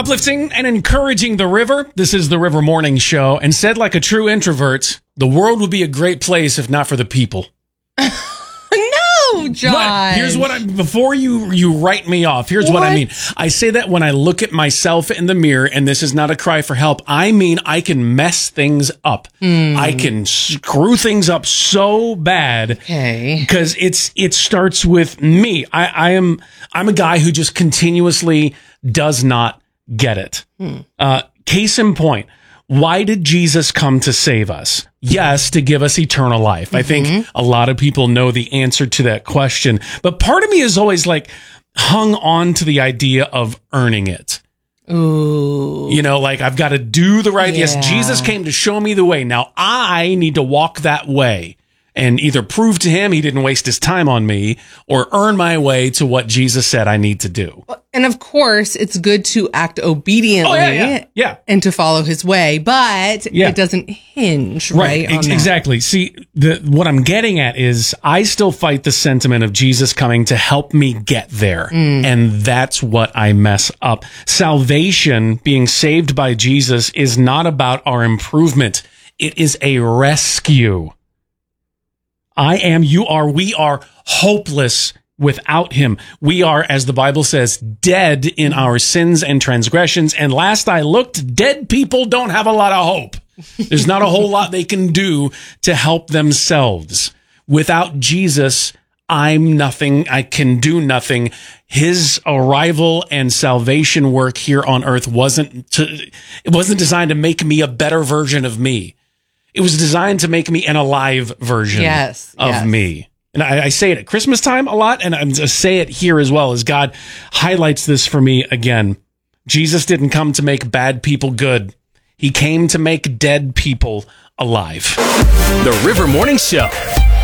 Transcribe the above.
Uplifting and encouraging the river. This is the River Morning Show. And said like a true introvert, the world would be a great place if not for the people. No, John. But here's what before you write me off, here's what I mean. I say that when I look at myself in the mirror, and this is not a cry for help. I mean, I can mess things up. I can screw things up so bad. Okay. Because it starts with me. I'm a guy who just continuously does not get it. Case in point. Why did Jesus come to save us? Yes, to give us eternal life. I think a lot of people know the answer to that question. But part of me is always like hung on to the idea of earning it. Ooh. You know, like I've got to do the right. Yes, Jesus came to show me the way. Now I need to walk that way and either prove to him he didn't waste his time on me or earn my way to what Jesus said I need to do. And of course, it's good to act obediently and to follow his way, but it doesn't hinge right on that. Exactly. See, what I'm getting at is I still fight the sentiment of Jesus coming to help me get there. And that's what I mess up. Salvation, being saved by Jesus, is not about our improvement. It is a rescue. I am, you are, we are hopeless without him. We are, as the Bible says, dead in our sins and transgressions. And last I looked, dead people don't have a lot of hope. There's not a whole lot they can do to help themselves. Without Jesus, I'm nothing. I can do nothing. His arrival and salvation work here on earth wasn't designed to make me a better version of me. It was designed to make me an alive version of me. And I say it at Christmas time a lot, and I say it here as well as God highlights this for me again. Jesus didn't come to make bad people good. He came to make dead people alive. The River Morning Show.